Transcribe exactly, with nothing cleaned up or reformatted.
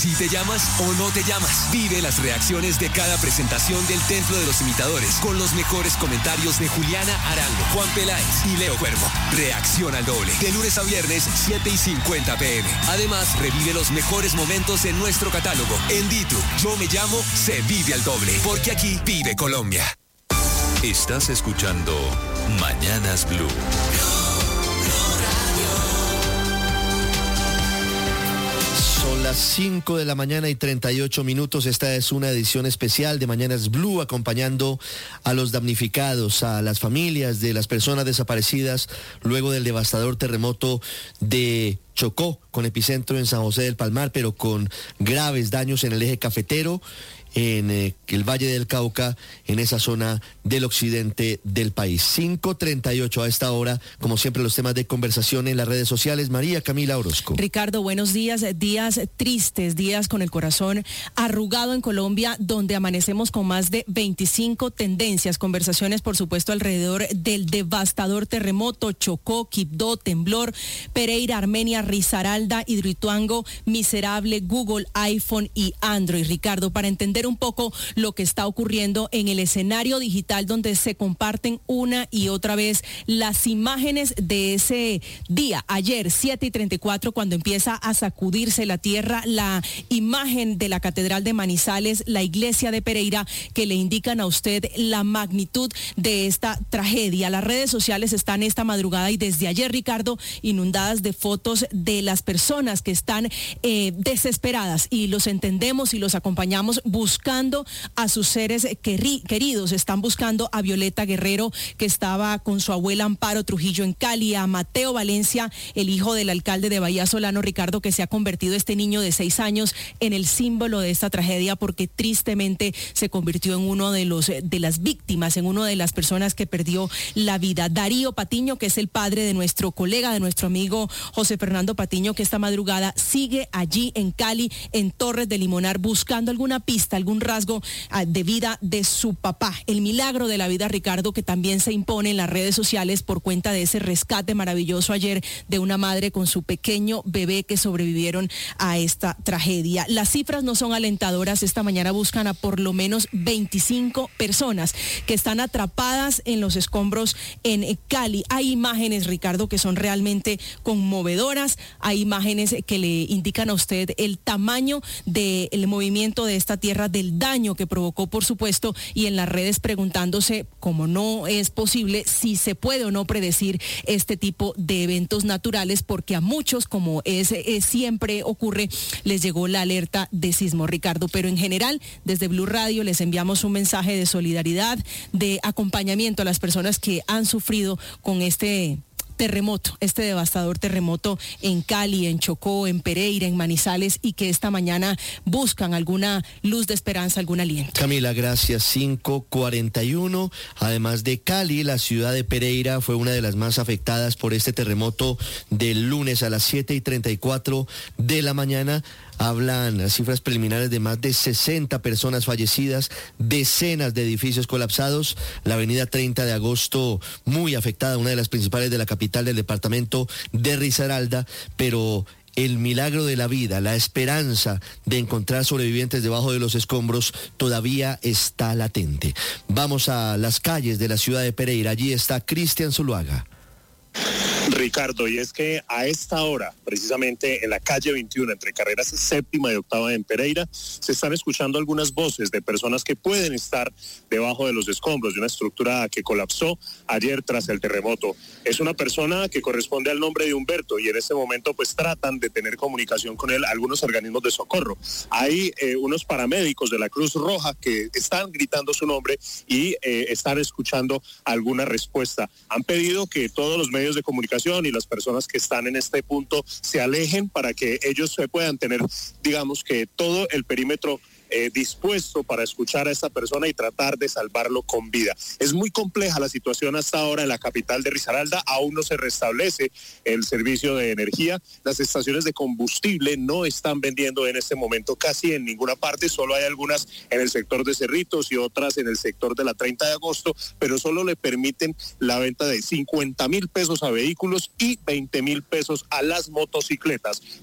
¿Sí te llamas o no te llamas? Vive las reacciones de cada presentación del Templo de los Imitadores con los mejores comentarios de Juliana Arango, Juan Peláez y Leo Cuervo. Reacción al doble. De lunes a viernes, siete y cincuenta pm. Además, revive los mejores momentos en nuestro catálogo. En Ditu, Yo Me Llamo, se vive al doble. Porque aquí vive Colombia. Estás escuchando Mañanas Blue. Son las cinco de la mañana y treinta y ocho minutos. Esta es una edición especial de Mañanas Blue, acompañando a los damnificados, a las familias de las personas desaparecidas luego del devastador terremoto de Chocó, con epicentro en San José del Palmar, pero con graves daños en el eje cafetero, en eh, el Valle del Cauca, en esa zona del occidente del país. cinco treinta y ocho a esta hora, como siempre, los temas de conversación en las redes sociales. María Camila Orozco. Ricardo, buenos días. Días tristes, días con el corazón arrugado en Colombia, donde amanecemos con más de veinticinco tendencias, conversaciones, por supuesto, alrededor del devastador terremoto, Chocó, Quibdó, temblor, Pereira, Armenia, Risaralda, Hidroituango, Miserable, Google, iPhone y Android. Ricardo, para entender un poco lo que está ocurriendo en el escenario digital, donde se comparten una y otra vez las imágenes de ese día, ayer, siete y treinta y cuatro, cuando empieza a sacudirse la tierra, la imagen de la Catedral de Manizales, la iglesia de Pereira, que le indican a usted la magnitud de esta tragedia. Las redes sociales están esta madrugada y desde ayer, Ricardo, inundadas de fotos de las personas que están eh, desesperadas, y los entendemos y los acompañamos buscando buscando a sus seres queridos. Están buscando a Violeta Guerrero, que estaba con su abuela Amparo Trujillo en Cali, a Mateo Valencia, el hijo del alcalde de Bahía Solano, Ricardo, que se ha convertido este niño de seis años en el símbolo de esta tragedia, porque tristemente se convirtió en uno de los de las víctimas, en una de las personas que perdió la vida. Darío Patiño, que es el padre de nuestro colega, de nuestro amigo José Fernando Patiño, que esta madrugada sigue allí en Cali, en Torres de Limonar, buscando alguna pista, algún rasgo uh, de vida de su papá. El milagro de la vida, Ricardo, que también se impone en las redes sociales por cuenta de ese rescate maravilloso ayer de una madre con su pequeño bebé que sobrevivieron a esta tragedia. Las cifras no son alentadoras. Esta mañana buscan a por lo menos veinticinco personas que están atrapadas en los escombros en Cali. Hay imágenes, Ricardo, que son realmente conmovedoras. Hay imágenes que le indican a usted el tamaño del movimiento de esta tierra, del daño que provocó, por supuesto, y en las redes preguntándose, como no es posible, si se puede o no predecir este tipo de eventos naturales, porque a muchos, como es, es siempre ocurre, les llegó la alerta de sismo, Ricardo. Pero en general, desde Blue Radio les enviamos un mensaje de solidaridad, de acompañamiento a las personas que han sufrido con este terremoto, este devastador terremoto en Cali, en Chocó, en Pereira, en Manizales, y que esta mañana buscan alguna luz de esperanza, algún aliento. Camila, gracias. cinco cuarenta y uno. Además de Cali, la ciudad de Pereira fue una de las más afectadas por este terremoto del lunes a las siete y treinta y cuatro de la mañana. Hablan las cifras preliminares de más de sesenta personas fallecidas, decenas de edificios colapsados, la avenida treinta de agosto muy afectada, una de las principales de la capital del departamento de Risaralda, pero el milagro de la vida, la esperanza de encontrar sobrevivientes debajo de los escombros todavía está latente. Vamos a las calles de la ciudad de Pereira, allí está Cristian Zuluaga. Ricardo, y es que a esta hora, precisamente en la calle veintiuno, entre carreras séptima y octava en Pereira, se están escuchando algunas voces de personas que pueden estar debajo de los escombros de una estructura que colapsó ayer tras el terremoto. Es una persona que corresponde al nombre de Humberto, y en este momento pues tratan de tener comunicación con él algunos organismos de socorro. Hay eh, unos paramédicos de la Cruz Roja que están gritando su nombre y eh, están escuchando alguna respuesta. Han pedido que todos los medios de comunicación y las personas que están en este punto se alejen para que ellos puedan tener, digamos, que todo el perímetro Eh, dispuesto para escuchar a esta persona y tratar de salvarlo con vida. Es muy compleja la situación hasta ahora en la capital de Risaralda, aún no se restablece el servicio de energía, las estaciones de combustible no están vendiendo en este momento casi en ninguna parte, solo hay algunas en el sector de Cerritos y otras en el sector de la treinta de agosto, pero solo le permiten la venta de cincuenta mil pesos a vehículos y veinte mil pesos a las motocicletas.